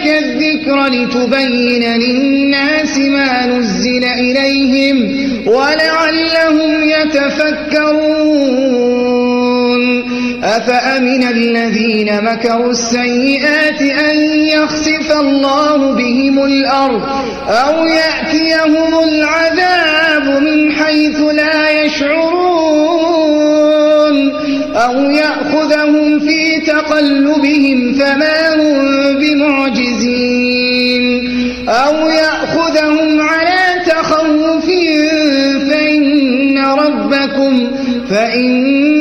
الذكر لتبين للناس ما نزل إليهم ولعلهم يتفكرون أفأمن الذين مكروا السيئات أن يخسف الله بهم الأرض أو يأتيهم العذاب من حيث لا يشعرون أو يأخذهم في تقلبهم فما هم بمعجزين أو يأخذهم على تخوف فإن